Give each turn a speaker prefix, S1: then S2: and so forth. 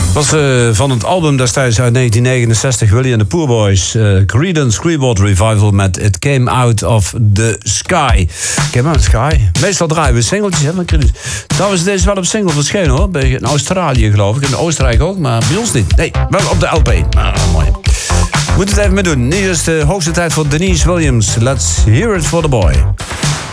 S1: Dat was van het album destijds uit 1969, Willie and the Poor Boys. Creedence Clearwater Revival met It Came Out of the Sky. Came Out of the Sky. Meestal draaien we singeltjes. Hè, van Creedence. Trouwens, deze is wel op single verschenen hoor. In Australië geloof ik. In Oostenrijk ook, maar bij ons niet. Nee, wel op de LP. Mooi. Moet het even mee doen. Nu is de hoogste tijd voor Denise Williams. Let's hear it for the boy.